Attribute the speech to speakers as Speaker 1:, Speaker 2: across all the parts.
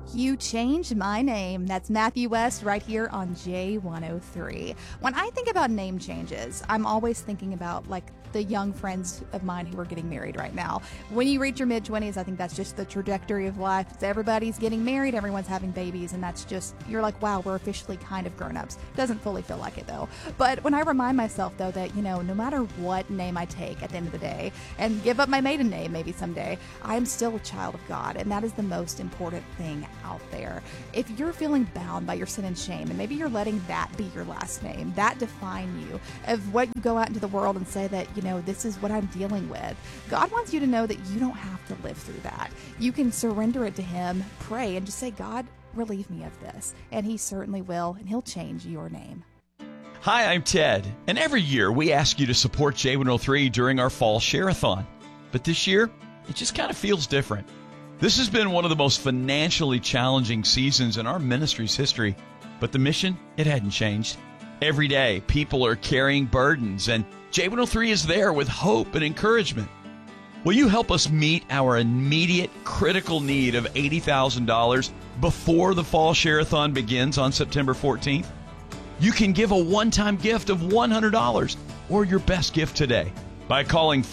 Speaker 1: You changed my name. That's Matthew West right here on J103. When I think about name changes, I'm always thinking about like the young friends of mine who are getting married right now. When you reach your mid-20s, I think that's just the trajectory of life. Everybody's getting married, everyone's having babies, and that's just, you're like, wow, we're officially kind of grown-ups. Doesn't fully feel like it, though. But when I remind myself, though, that, no matter what name I take at the end of the day, and give up my maiden name maybe someday, I am still a child of God, and that is the most important thing out there. If you're feeling bound by your sin and shame, and maybe you're letting that be your last name, that define you, of what you go out into the world and say that, this is what I'm dealing with. God wants you to know that you don't have to live through that. You can surrender it to Him, pray, and just say, God, relieve me of this. And He certainly will, and He'll change your name.
Speaker 2: Hi, I'm Ted, and every year we ask you to support J103 during our fall share-a-thon. But this year, it just kind of feels different. This has been one of the most financially challenging seasons in our ministry's history, but the mission, it hadn't changed. Every day, people are carrying burdens, and J103 is there with hope and encouragement. Will you help us meet our immediate critical need of $80,000 before the fall share-a-thon begins on September 14th? You can give a one-time gift of $100 or your best gift today by calling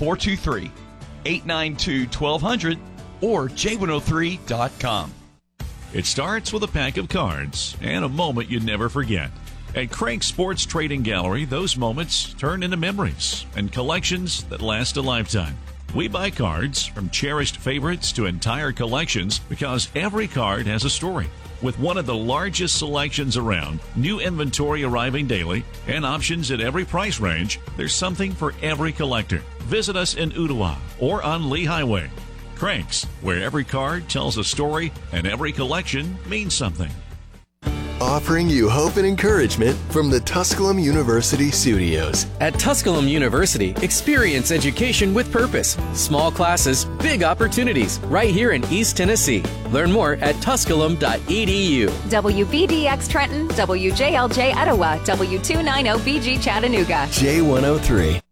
Speaker 2: 423-892-1200 or j103.com.
Speaker 3: It starts with a pack of cards and a moment you never forget. At Craig Sports Trading Gallery, those moments turn into memories and collections that last a lifetime. We buy cards from cherished favorites to entire collections because every card has a story. With one of the largest selections around, new inventory arriving daily, and options at every price range, there's something for every collector. Visit us in Ottawa or on Lee Highway. Craig's, where every card tells a story and every collection means something.
Speaker 4: Offering you hope and encouragement from the Tusculum University studios.
Speaker 5: At Tusculum University, experience education with purpose. Small classes, big opportunities, right here in East Tennessee. Learn more at tusculum.edu.
Speaker 6: WBDX Trenton, WJLJ Etowah, W290BG Chattanooga.
Speaker 4: J103.